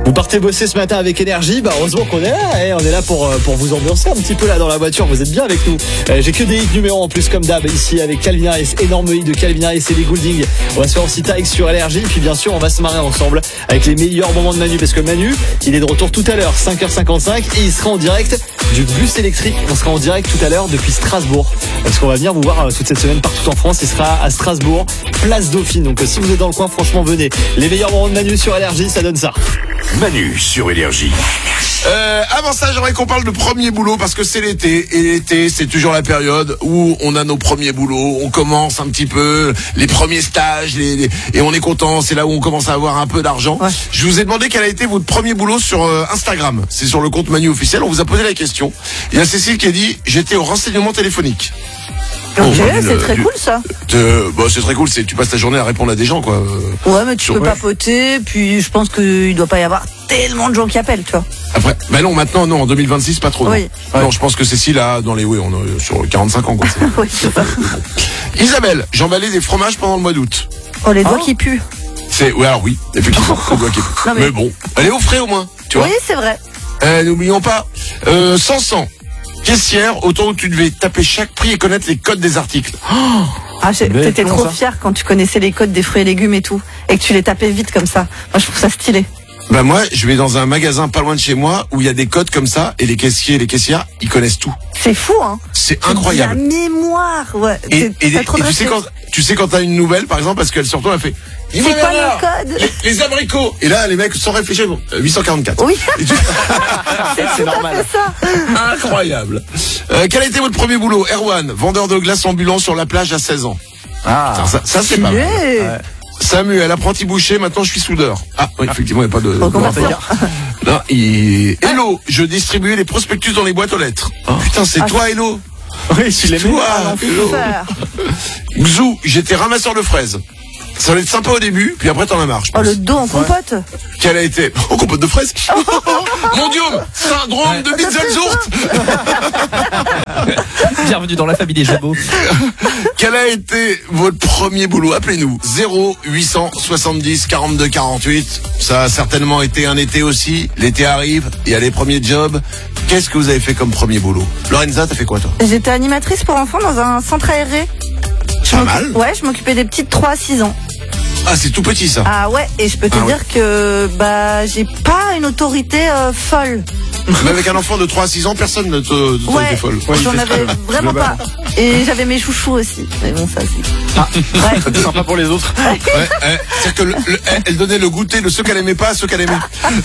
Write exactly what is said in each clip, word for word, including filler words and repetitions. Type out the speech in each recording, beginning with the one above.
Vous partez bosser ce matin avec énergie, bah heureusement qu'on est là, hein. On est là pour, pour vous ambiancer un petit peu là dans la voiture, vous êtes bien avec nous. Euh, j'ai que des hits numéro en plus comme d'hab ici avec Calvin Harris, énorme hit de Calvin Harris et les Goulding. On va se faire aussi Taïk sur énergie, puis bien sûr on va se marrer ensemble avec les meilleurs moments de Manu, parce que Manu, il est de retour tout à l'heure, cinq heures cinquante-cinq, et il sera en direct du bus électrique. On sera en direct tout à l'heure depuis Strasbourg, parce qu'on va venir vous voir euh, toute cette semaine partout en France. Il sera à Strasbourg, place Dauphine. Donc euh, si vous êtes dans le coin, franchement venez. Les meilleurs moments de Manu sur énergie, ça donne ça. Manu sur énergie. Euh, avant ça, j'aimerais qu'on parle de premier boulot, parce que c'est l'été, et l'été, c'est toujours la période où on a nos premiers boulots, on commence un petit peu les premiers stages, les, les, et on est content, c'est là où on commence à avoir un peu d'argent. Ouais. Je vous ai demandé quel a été votre premier boulot sur euh, Instagram. C'est sur le compte Manu officiel, on vous a posé la question. Il y a Cécile qui a dit, j'étais au renseignement téléphonique. Ok, bon, c'est une, très cool ça. Euh, bah, c'est très cool, c'est tu passes ta journée à répondre à des gens, quoi. Ouais, mais tu sur, peux ouais. papoter, puis je pense qu'il doit pas y avoir tellement de gens qui appellent, tu vois. Après, bah non, maintenant, non, en deux mille vingt-six, pas trop. Non, oui. non ouais. Je pense que Cécile a dans les, oui, on est sur quarante-cinq ans, quoi. Oui, c'est ça. Isabelle, j'emballais des fromages pendant le mois d'août. Oh, les doigts oh. qui puent. C'est, ouais, alors oui, effectivement, les doigts qui puent. Non, mais... mais bon, elle est au frais au moins, tu vois. Oui, c'est vrai. Euh, n'oublions pas, euh, Sansan, caissière, autant où tu devais taper chaque prix et connaître les codes des articles. Oh ah, t'étais trop ça. Fier quand tu connaissais les codes des fruits et légumes et tout, et que tu les tapais vite comme ça. Moi, je trouve ça stylé. Bah moi, je vais dans un magasin pas loin de chez moi où il y a des codes comme ça, et les caissiers et les caissières, ils connaissent tout. C'est fou, hein. C'est incroyable. La mémoire, ouais. Et, et, et, et tu sais quand, tu sais quand t'as une nouvelle, par exemple, parce qu'elle se retourne, elle fait. C'est quoi le code? les, les abricots. Et là, les mecs, sans réfléchir, bon, huit cent quarante-quatre. Oui. Tu... c'est, c'est normal. Ça. Incroyable. Euh, quel a été votre premier boulot? Erwan, vendeur de glace ambulant sur la plage à seize ans. Ah. Ça, ça, ça c'est pas mal. Ouais. Samuel, apprenti boucher, maintenant je suis soudeur. Ah, oui, effectivement, il n'y a pas de... Oh, comment ça non, il... Hello, je distribuais les prospectus dans les boîtes aux lettres. Oh. Putain, c'est ah, toi, Hello. Oui, c'est toi, Hello. Xou, j'étais ramasseur de fraises. Ça va être sympa au début, puis après t'en as marre. Oh, le dos en compote. Ouais. Quelle a été... Oh, compote de fraises. Mon Dieu, syndrome ouais. de Bitzelzurt. Bienvenue dans la famille des Jabot. Quel a été votre premier boulot? Appelez-nous. zéro huit cent soixante-dix quarante-deux quarante-huit. Ça a certainement été un été aussi. L'été arrive, il y a les premiers jobs. Qu'est-ce que vous avez fait comme premier boulot? Lorenza, t'as fait quoi, toi? J'étais animatrice pour enfants dans un centre aéré. Je Pas mal. Ouais, je m'occupais des petites trois à six ans. Ah, c'est tout petit, ça. Ah ouais, et je peux te ah, dire ouais. que bah j'ai pas une autorité euh, folle. Mais avec un enfant de trois à six ans, personne ne te ouais, folle. Ouais, j'en avais vraiment global. Pas. Et j'avais mes chouchous aussi. Mais bon, ça aussi. Ah, ouais. C'était sympa pour les autres. Ouais, ouais, c'est que le, le, elle donnait le goûter de ceux qu'elle aimait pas à ceux qu'elle aimait.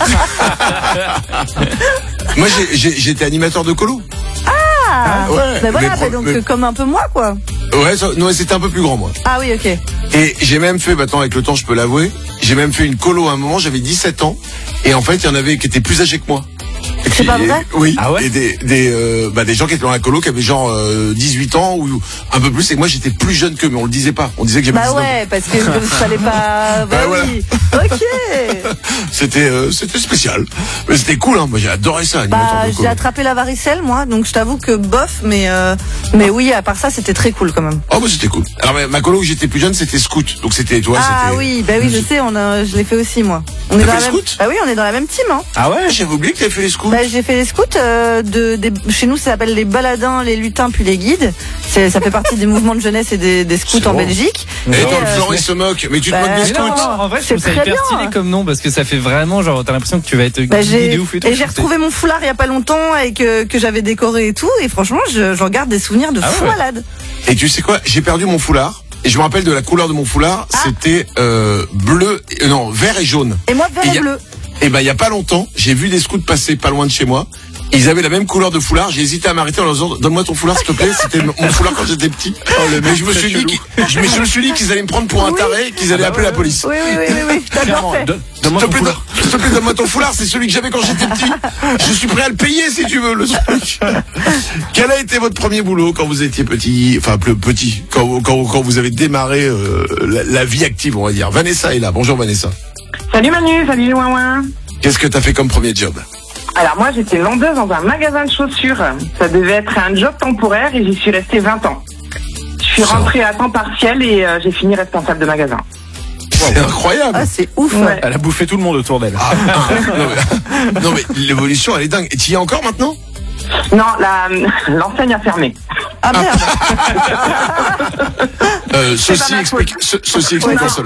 Moi, j'ai, j'ai, j'étais animateur de colo. Ah, ouais. Bah voilà, pro- donc mais... comme un peu moi, quoi. Ouais, ça, non, c'était un peu plus grand, moi. Ah oui, ok. Et j'ai même fait, maintenant avec le temps, je peux l'avouer, j'ai même fait une colo à un moment, j'avais dix-sept ans, et en fait, il y en avait qui étaient plus âgés que moi. C'est pas vrai? Oui. Ah ouais? Et des des euh, bah des gens qui étaient dans la colo qui avaient genre euh, dix-huit ans ou un peu plus, et moi j'étais plus jeune qu'eux, mais on le disait pas. On disait que j'avais Bah ouais, parce que il fallait pas. Bah, bah oui. Voilà. Ok. C'était euh, c'était spécial, mais c'était cool, hein. Moi j'ai adoré ça. Bah j'ai attrapé la varicelle moi, donc je t'avoue que bof, mais euh, mais oui, à part ça c'était très cool quand même. Oh bah c'était cool. Alors ma colo où j'étais plus jeune c'était scout, donc c'était toi. Ah c'était... oui, bah oui je sais, on a, je l'ai fait aussi moi. On T'as est dans fait la les même. scouts? Ah oui, on est dans la même team, hein. Ah ouais, j'avais oublié que t'avais fait les scouts. Bah j'ai fait les scouts. Euh, de, des, chez nous, ça s'appelle les baladins, les lutins, puis les guides. C'est, ça fait partie des mouvements de jeunesse et des, des scouts c'est en bon. Belgique. Et, et attends, euh, Florent, il se moque. Mais tu te bah, moques des scouts. Non, non, en vrai, je trouve ça hyper stylé hein. Comme nom, parce que ça fait vraiment, genre, t'as l'impression que tu vas être bah, guidé de ouf et tout. Et j'ai retrouvé mon foulard il y a pas longtemps et que, que j'avais décoré et tout. Et franchement, je, j'en garde des souvenirs de ah fou ouais. malade. Et tu sais quoi? J'ai perdu mon foulard. Et je me rappelle de la couleur de mon foulard. Ah. C'était euh, bleu, euh, non, vert et jaune. Et moi, vert et, et bleu. Et ben, il y a pas longtemps, j'ai vu des scouts passer pas loin de chez moi. Ils avaient la même couleur de foulard. J'ai hésité à m'arrêter en leur disant donne-moi ton foulard s'il te plaît. C'était mon foulard quand j'étais petit. Oh, mais je me suis dit, je me, je me suis dit qu'ils allaient me prendre pour un taré, qu'ils allaient ah bah appeler ouais. la police. Oui oui oui oui. oui. D'accord fait. Donne-moi ton foulard. S'il te plaît, donne-moi ton foulard. C'est celui que j'avais quand j'étais petit. Je suis prêt à le payer si tu veux le truc. Quel a été votre premier boulot quand vous étiez petit, enfin plus petit, quand quand quand vous avez démarré euh, la, la vie active, on va dire. Vanessa est là. Bonjour Vanessa. Salut Manu, salut les ouin-ouin. Qu'est-ce que t'as fait comme premier job? Alors moi j'étais vendeuse dans un magasin de chaussures. Ça devait être un job temporaire et j'y suis restée vingt ans. Je suis rentrée à temps partiel et euh, j'ai fini responsable de magasin. C'est incroyable. Ah, c'est ouf. Ouais. Elle a bouffé tout le monde autour d'elle. Ah, non, mais, non, mais l'évolution, elle est dingue. Et tu y es encore maintenant? Non, la, l'enseigne a fermé. Ah merde. Euh, C'est ceci pas ma explique, ce- ceci expliquant Non. cela.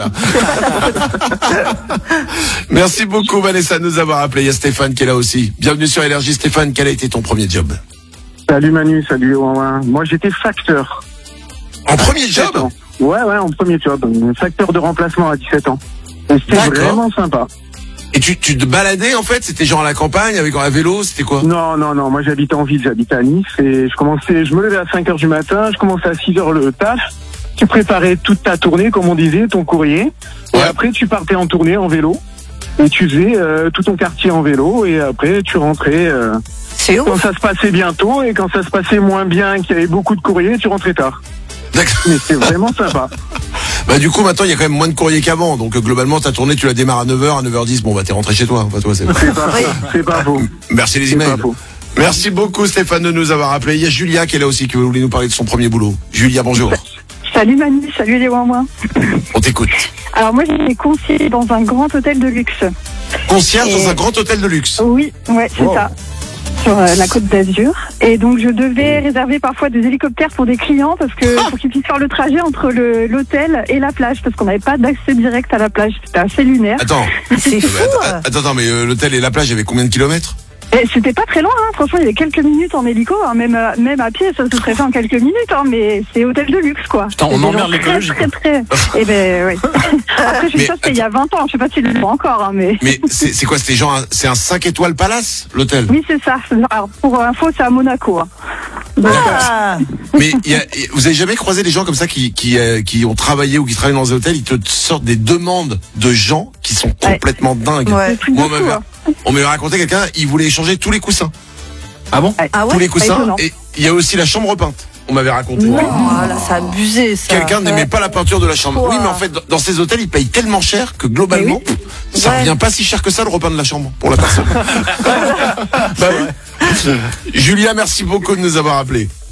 Merci beaucoup Vanessa de nous avoir appelé. Il y a Stéphane qui est là aussi. Bienvenue sur Énergie. Stéphane, quel a été ton premier job? Salut Manu, salut Ouin. Moi j'étais facteur. En premier dix-sept job? ans. Ouais, ouais, en premier job. Facteur de remplacement à dix-sept ans. Et c'était D'accord. vraiment sympa. Et tu, tu te baladais en fait? C'était genre à la campagne avec un vélo? C'était quoi? Non, non, non, moi j'habitais en ville, j'habitais à Nice et je commençais, je me levais à cinq heures du matin, je commençais à six heures le taf. Tu préparais toute ta tournée, comme on disait, ton courrier. Et Ouais. après tu partais en tournée en vélo. Et tu faisais euh, tout ton quartier en vélo et après tu rentrais euh, C'est quand ouf. ça se passait bien tôt et quand ça se passait moins bien, qu'il y avait beaucoup de courriers, tu rentrais tard. D'accord. Mais c'était vraiment sympa. Bah du coup maintenant il y a quand même moins de courriers qu'avant. Donc euh, globalement ta tournée tu la démarres à neuf heures, à neuf heures dix. Bon bah t'es rentré chez toi. Enfin, toi c'est... C'est pas faux. C'est pas faux. Merci les C'est emails. pas faux. Merci beaucoup Stéphane de nous avoir appelé. Il y a Julia qui est là aussi qui voulait nous parler de son premier boulot. Julia, bonjour. Salut Manu, salut les Ouin. On t'écoute. Alors moi j'étais conseillère dans un grand hôtel de luxe. Concierge Et- dans un grand hôtel de luxe. Oui, ouais, c'est Wow. ça. Sur euh, la côte d'Azur. Et donc je devais réserver parfois des hélicoptères pour des clients parce que pour qu'ils puissent faire le trajet entre le- l'hôtel et la plage parce qu'on n'avait pas d'accès direct à la plage. C'était assez lunaire. Attends. C'est Euh, fou. Attends, attends, attends, mais euh, l'hôtel et la plage, il y avait combien de kilomètres? Et c'était pas très loin, hein. Franchement il y avait quelques minutes en hélico, hein. même, euh, même à pied ça se serait fait en quelques minutes, hein. Mais c'est hôtel de luxe quoi. Putain, on C'est des emmerde gens l'écologie, Très très très. Et ben oui. Après je suis Mais sûre que c'était il y a vingt ans, je sais pas s'ils le font encore, hein, mais. Mais c'est c'est quoi? C'était genre un, c'est un cinq étoiles palace, l'hôtel? Oui, c'est ça. Alors, pour info, c'est à Monaco. Hein. Donc, Ah. Mais il y a, y- vous avez jamais croisé des gens comme ça qui qui, euh, qui ont travaillé ou qui travaillent dans des hôtels, ils te sortent des demandes de gens qui sont complètement dingues. Ouais. le truc de Moi, on fou, m'avait hein. on m'avait raconté quelqu'un, il voulait échanger tous les coussins. Ah bon? Ah Tous ouais. les coussins. étonnant. Et il y a aussi la chambre peinte. On m'avait raconté. Oh là, c'est abusé ça. Quelqu'un n'aimait pas la peinture de la chambre. Quoi. Oui, mais en fait, dans- dans ces hôtels, ils payent tellement cher que globalement, ça Ouais. revient pas si cher que ça le repeindre la chambre pour la personne. Bah ouais. Julia, merci beaucoup de nous avoir appelés.